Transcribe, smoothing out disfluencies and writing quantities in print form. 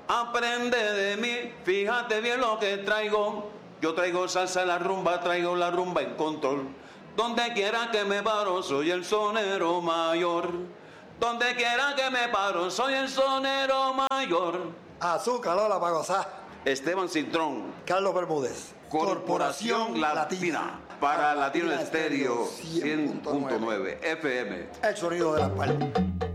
aprende de mí, fíjate bien lo que traigo. Yo traigo salsa en la rumba, traigo la rumba en control. Donde quiera que me paro, soy el sonero mayor. Donde quiera que me paro, soy el sonero mayor. Azúcar, Lola, para gozar. Esteban Cintrón. Carlos Bermúdez. Corporación Latina. Para Latino Estéreo 100.9 FM. El sonido de las palmas.